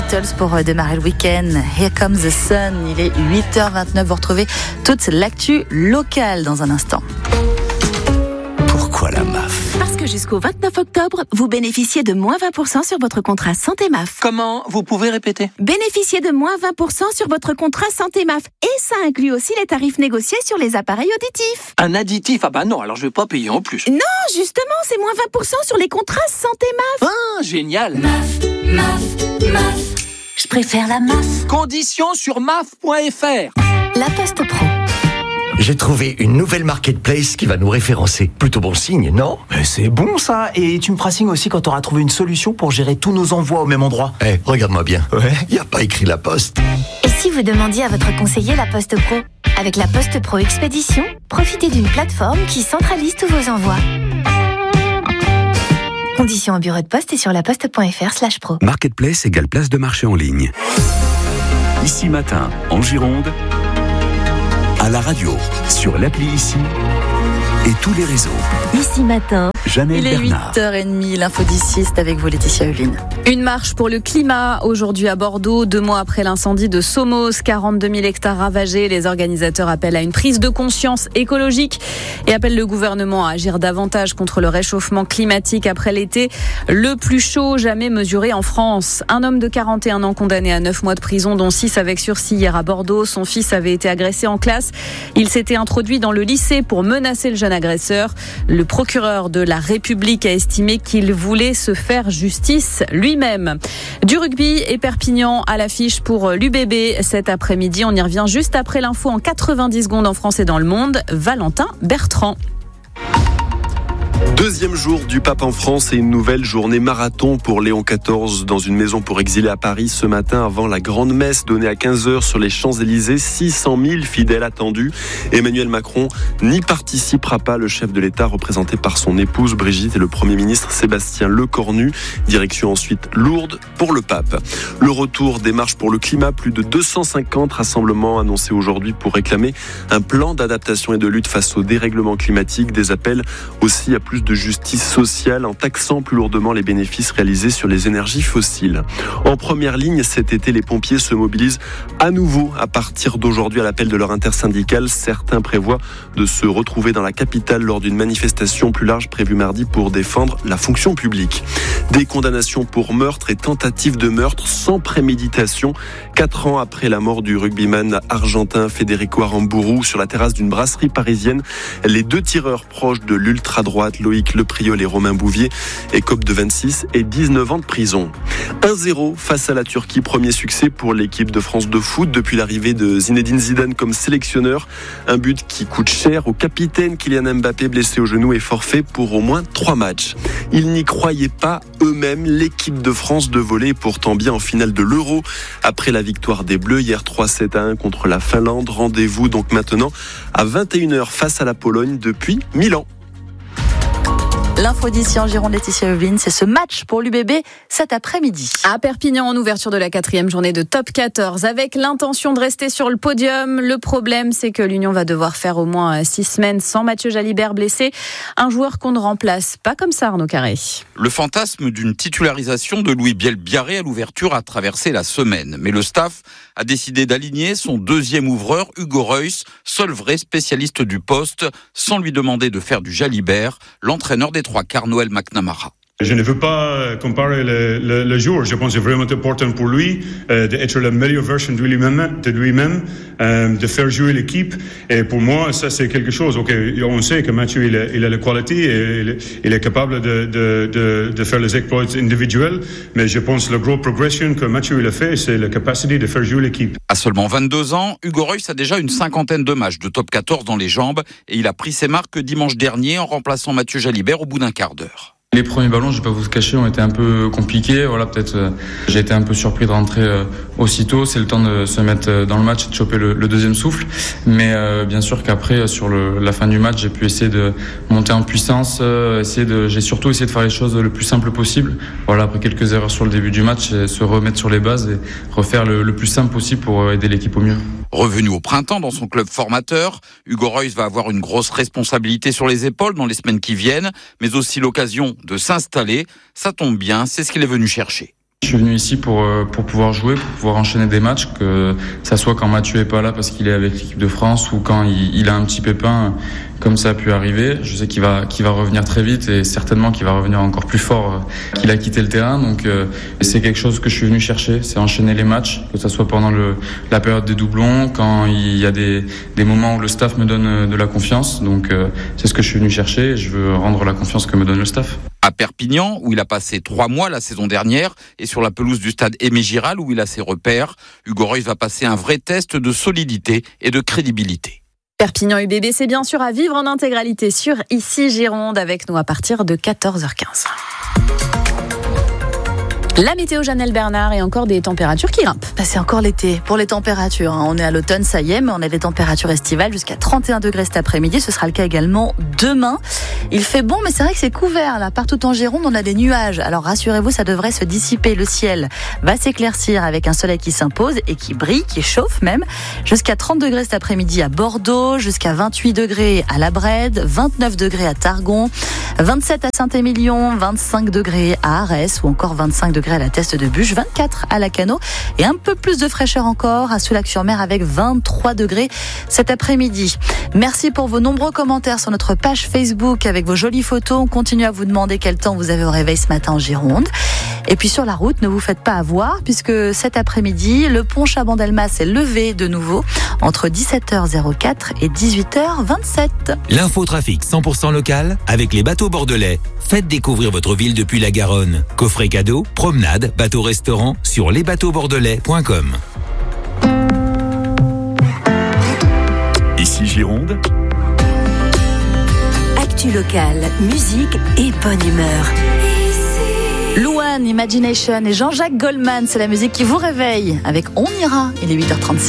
Beatles pour démarrer le week-end. Here Comes the Sun, il est 8h29. Vous retrouvez toute l'actu locale dans un instant. Pourquoi la MAF ? Parce que jusqu'au 29 octobre, vous bénéficiez de moins 20% sur votre contrat Santé MAF. Comment ? Vous pouvez répéter ? Bénéficiez de moins 20% sur votre contrat Santé MAF. Et ça inclut aussi les tarifs négociés sur les appareils auditifs. Un additif ? Ah bah non, alors je vais pas payer en plus. Non, justement, c'est moins 20% sur les contrats Santé MAF. Ah, génial ! MAF. Je préfère la MAF. Conditions sur maf.fr. La Poste Pro. J'ai trouvé une nouvelle marketplace qui va nous référencer. Plutôt bon signe, non ? Mais c'est bon ça. Et tu me feras signe aussi quand tu auras trouvé une solution pour gérer tous nos envois au même endroit. Regarde-moi bien. Ouais. Y a pas écrit La Poste. Et si vous demandiez à votre conseiller La Poste Pro ? Avec la Poste Pro Expédition, profitez d'une plateforme qui centralise tous vos envois. Conditions au bureau de poste et sur laposte.fr/pro. Marketplace égale place de marché en ligne. Ici Matin, en Gironde, à la radio, sur l'appli Ici et tous les réseaux. Ici Matin. Janelle Il est Bernard. 8h30, l'info d'ici, c'est avec vous Laetitia Huline. Une marche pour le climat aujourd'hui à Bordeaux, 2 mois après l'incendie de Somos, 42 000 hectares ravagés. Les organisateurs appellent à une prise de conscience écologique et appellent le gouvernement à agir davantage contre le réchauffement climatique après l'été le plus chaud jamais mesuré en France. Un homme de 41 ans condamné à 9 mois de prison, dont 6 avec sursis hier à Bordeaux. Son fils avait été agressé en classe. Il s'était introduit dans le lycée pour menacer le jeune agresseur. Le procureur de la République a estimé qu'il voulait se faire justice lui-même. Du rugby et Perpignan à l'affiche pour l'UBB cet après-midi. On y revient juste après l'info en 90 secondes en France et dans le monde. Valentin Bertrand. Deuxième jour du pape en France et une nouvelle journée marathon pour Léon XIV dans une maison pour exilés à Paris ce matin avant la grande messe donnée à 15h sur les Champs-Élysées. 600 000 fidèles attendus. Emmanuel Macron n'y participera pas. Le chef de l'État représenté par son épouse Brigitte et le Premier ministre Sébastien Lecornu. Direction ensuite Lourdes pour le pape. Le retour des marches pour le climat. Plus de 250 rassemblements annoncés aujourd'hui pour réclamer un plan d'adaptation et de lutte face au dérèglement climatique. Des appels aussi à plus de justice sociale en taxant plus lourdement les bénéfices réalisés sur les énergies fossiles. En première ligne, cet été, les pompiers se mobilisent à nouveau à partir d'aujourd'hui à l'appel de leur intersyndicale. Certains prévoient de se retrouver dans la capitale lors d'une manifestation plus large prévue mardi pour défendre la fonction publique. Des condamnations pour meurtre et tentative de meurtre sans préméditation. 4 ans après la mort du rugbyman argentin Federico Aramburu sur la terrasse d'une brasserie parisienne, les 2 tireurs proches de l'ultra-droite Loïc Lepriol et Romain Bouvier écopent de 26 et 19 ans de prison. 1-0 face à la Turquie, premier succès pour l'équipe de France de foot depuis l'arrivée de Zinedine Zidane comme sélectionneur. Un but qui coûte cher au capitaine Kylian Mbappé, blessé au genou et forfait pour au moins 3 matchs. Ils n'y croyaient pas eux-mêmes. L'équipe de France de volley est pourtant bien en finale de l'Euro. Après la victoire des Bleus hier 3-7-1 contre la Finlande. Rendez-vous donc maintenant à 21h face à la Pologne depuis Milan. L'info d'ici en Gironde, Laetitia Huline, c'est ce match pour l'UBB cet après-midi. À Perpignan, en ouverture de la 4e journée de Top 14, avec l'intention de rester sur le podium. Le problème, c'est que l'Union va devoir faire au moins 6 semaines sans Mathieu Jalibert blessé. Un joueur qu'on ne remplace pas comme ça, Arnaud Carré. Le fantasme d'une titularisation de Louis Biel-Biarré à l'ouverture a traversé la semaine. Mais le staff a décidé d'aligner son deuxième ouvreur, Hugo Reus, seul vrai spécialiste du poste, sans lui demander de faire du Jalibert, l'entraîneur des 3 quarts, Noël McNamara. Je ne veux pas comparer le joueur. Je pense que c'est vraiment important pour lui d'être la meilleure version de lui-même, de faire jouer l'équipe. Et pour moi, ça c'est quelque chose. Ok, on sait que Mathieu il a la qualité et il est capable de faire les exploits individuels. Mais je pense que la grosse progression que Mathieu il a fait, c'est la capacité de faire jouer l'équipe. À seulement 22 ans, Hugo Reus a déjà une 50aine de matchs de top 14 dans les jambes et il a pris ses marques dimanche dernier en remplaçant Mathieu Jalibert au bout d'un quart d'heure. Les premiers ballons, je vais pas vous le cacher, ont été un peu compliqués. Voilà, peut-être j'ai été un peu surpris de rentrer aussitôt. C'est le temps de se mettre dans le match et de choper le deuxième souffle. Mais bien sûr qu'après, sur la fin du match, j'ai pu essayer de monter en puissance. J'ai surtout essayé de faire les choses le plus simple possible. Voilà, après quelques erreurs sur le début du match, se remettre sur les bases et refaire le plus simple possible pour aider l'équipe au mieux. Revenu au printemps dans son club formateur, Hugo Reus va avoir une grosse responsabilité sur les épaules dans les semaines qui viennent, mais aussi l'occasion de s'installer. Ça tombe bien, c'est ce qu'il est venu chercher. Je suis venu ici pour pouvoir jouer, pour pouvoir enchaîner des matchs, que ça soit quand Mathieu est pas là parce qu'il est avec l'équipe de France ou quand il a un petit pépin, comme ça a pu arriver. Je sais qu'il va revenir très vite et certainement qu'il va revenir encore plus fort qu'il a quitté le terrain. Donc c'est quelque chose que je suis venu chercher, c'est enchaîner les matchs, que ça soit pendant la période des doublons, quand il y a des moments où le staff me donne de la confiance. Donc c'est ce que je suis venu chercher et je veux rendre la confiance que me donne le staff. À Perpignan, où il a passé 3 mois la saison dernière, et sur la pelouse du stade Aimé Giral, où il a ses repères, Hugo Reus va passer un vrai test de solidité et de crédibilité. Perpignan UBB, c'est bien sûr à vivre en intégralité sur Ici Gironde, avec nous à partir de 14h15. La météo, Janelle Bernard, et encore des températures qui grimpent. C'est encore l'été pour les températures. On est à l'automne, ça y est, mais on a des températures estivales jusqu'à 31 degrés cet après-midi. Ce sera le cas également demain. Il fait bon, mais c'est vrai que c'est couvert. Là, partout en Gironde, on a des nuages. Alors rassurez-vous, ça devrait se dissiper. Le ciel va s'éclaircir avec un soleil qui s'impose et qui brille, qui chauffe même. Jusqu'à 30 degrés cet après-midi à Bordeaux, jusqu'à 28 degrés à La Brède, 29 degrés à Targon, 27 à Saint-Émilion, 25 degrés à Arès ou encore 25 degrés à la Teste de Buch, 24 à Lacanau et un peu plus de fraîcheur encore à Soulac-sur-Mer avec 23 degrés cet après-midi. Merci pour vos nombreux commentaires sur notre page Facebook avec vos jolies photos. On continue à vous demander quel temps vous avez au réveil ce matin en Gironde. Et puis sur la route, ne vous faites pas avoir puisque cet après-midi, le pont Chabandelmas est levé de nouveau entre 17h04 et 18h27. L'infotrafic 100% local avec les bateaux bordelais. Faites découvrir votre ville depuis la Garonne. Coffret cadeau, promenade, bateau-restaurant sur lesbateauxbordelais.com. Ici Gironde. Actu locale, musique et bonne humeur. Louane, Imagination et Jean-Jacques Goldman, c'est la musique qui vous réveille avec On ira. Il est 8h36.